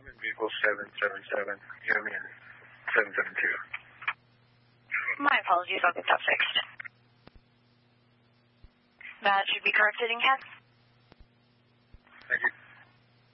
I'm in vehicle 777. You have me in 772. My apologies, I'll get that fixed. That should be corrected in CAD. Thank you.